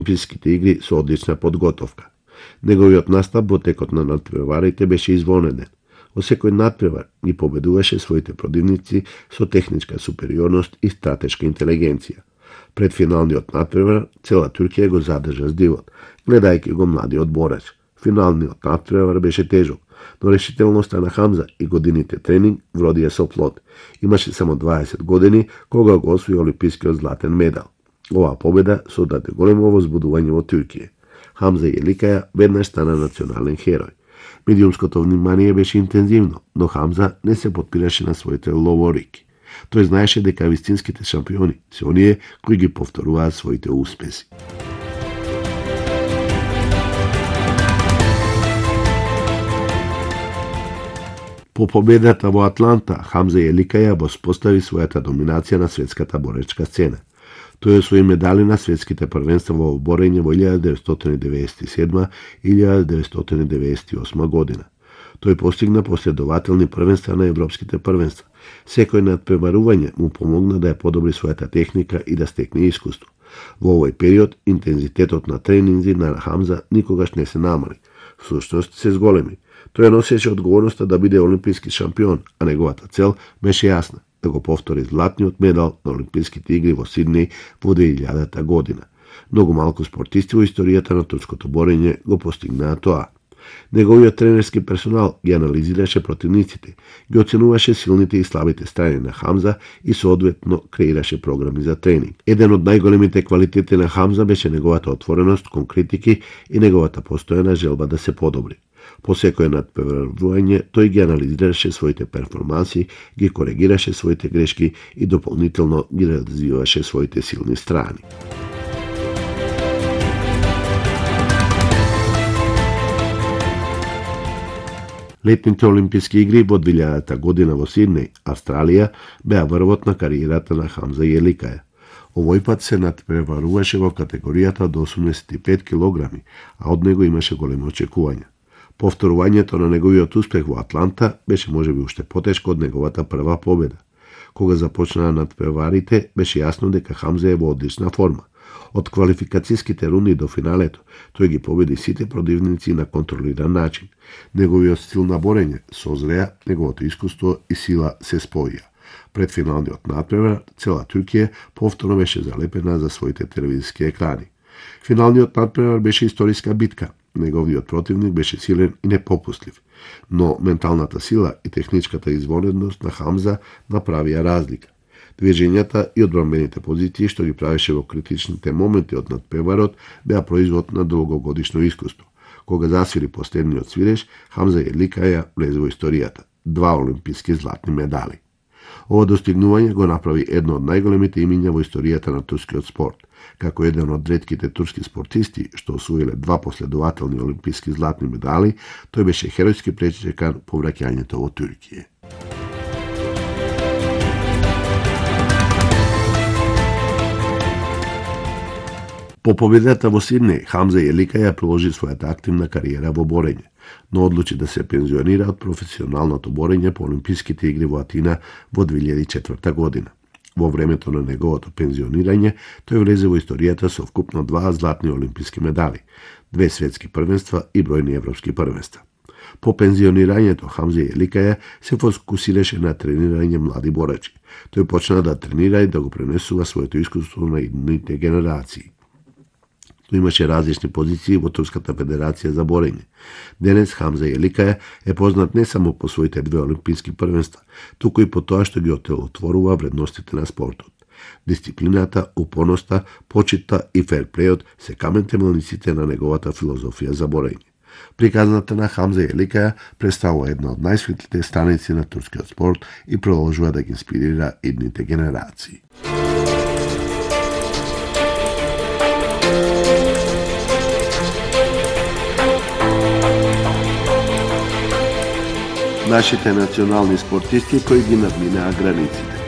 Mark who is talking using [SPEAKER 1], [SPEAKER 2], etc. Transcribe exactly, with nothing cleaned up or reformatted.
[SPEAKER 1] Олимписките игри со одлична подготовка. Неговиот настап во текот на надпреварите беше извонеден. Во секој надпревар ги победуваше своите противници со техничка супериорност и стратешка интелигенција. Пред финалниот надпревар цела Туркија го задржа здивот, гледајќи го младиот борач. Финалниот надпревар беше тежок, но решителноста на Хамза и годините тренинг вродија со плод. Имаше само дваесет години кога го освои олимпискиот златен медал. Оваа победа содаде големо возбудување во Туркија. Хамза Јеликаја веднаш стана национален херој. Медиумското внимание беше интензивно, но Хамза не се подпираше на своите ловорики. Тој знаеше дека вистинските шампиони се оние кои ги повторуваат своите успеси. По победата во Атланта, Хамза Јеликаја воспостави својата доминација на светската боречка сцена. Тој освои медали на светските првенства во борење во илјада деветстотини деветдесет и седма и илјада деветстотини деветдесет и осма година. Тој постигна последователни првенства на европските првенства. Секој надпреварување му помогна да ја подобри својата техника и да стекне искуство. Во овој период интензитетот на тренинзи на Хамза никогаш не се намали. Всушност се зголеми. Тој носеше одговорноста да биде олимписки шампион, а неговата цел беше јасна – да го повтори златниот медал на Олимписките игри во Сиднеј во две илјадата година. Многу малку спортисти во историјата на турското борење го постигнаа тоа. Неговиот тренерски персонал ги анализираше противниците, ги оценуваше силните и слабите страни на Хамза и соодветно креираше програми за тренинг. Еден од најголемите квалитети на Хамза беше неговата отвореност кон критики и неговата постојана желба да се подобри. По секој надпреварување тој ги анализираше своите перформанси, ги коригираше своите грешки и дополнително ги развиваше своите силни страни. Летните олимписки игри во две илјадата година во Сиднеј, Австралија, беа врвот на кариерата на Хамза Јеликаја. Овој пат се надпреваруваше во категоријата до осумдесет и пет килограми, а од него имаше големи очекувања. Повторувањето на неговиот успех во Атланта беше можеби уште потешко од неговата прва победа. Кога започнаа надпреварите, беше јасно дека Хамза е во одлична форма. Од квалификацијските рунди до финалето, тој ги победи сите противници на контролиран начин. Неговиот стил на борење созреа, неговото искуство и сила се споија. Пред финалниот надпревар, цела Туркија повторно беше залепена за своите телевизиски екрани. Финалниот надпревар беше историска битка. Неговиот противник беше силен и непопустлив, но менталната сила и техничката извонедност на Хамза направија разлика. Движењата и одбранбените позиции што ги правеше во критичните моменти од надпреварот беа производ на долгогодишно искуство. Кога засвири последниот свиреж, Хамза Јеликаја влезе во историјата. Два олимписки златни медали. Ова достигнување го направи едно од најголемите имиња во историјата на турскиот спорт. Како еден од ретките турски спортисти што освоиле два последователни олимписки златни медали, тој беше херојски пречекан по враќањето во Туркија. По победата во Сиднеј, Хамза Јеликаја продолжи својата активна кариера во борење, но одлучи да се пензионира од професионалното борење по Олимписките игри во Атина во две илјади и четврта година. Во времето на неговото пензионирање, тој влезе во историјата со вкупно два златни олимписки медали, две светски првенства и бројни европски првенства. По пензионирањето Хамза Јеликаја се фокусираше на тренирање млади борачи. Тој почна да тренира и да го пренесува своето искуство на идните генерации. Тој имаше различни позиции во Турската федерација за борење. Денес Хамза Јеликаја е познат не само по своите две олимписки првенства, туку и по тоа што ги отелотворува вредностите на спортот. Дисциплината, упорноста, почитта и ферплејот се камен темелниците на неговата филозофија за борење. Приказната на Хамза Јеликаја представува една од најсветлите страници на турскиот спорт и продолжува да ги инспирира идните генерации. Нашите национални спортисти кои ги надминаа границите.